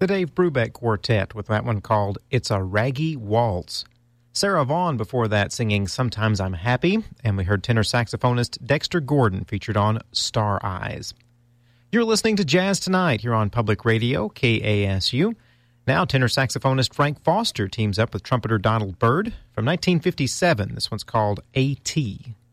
The Dave Brubeck Quartet with that one called It's a Raggy Waltz. Sarah Vaughan before that singing Sometimes I'm Happy, and we heard tenor saxophonist Dexter Gordon featured on Star Eyes. You're listening to Jazz Tonight here on Public Radio, KASU. Now tenor saxophonist Frank Foster teams up with trumpeter Donald Byrd from 1957. This one's called A.T.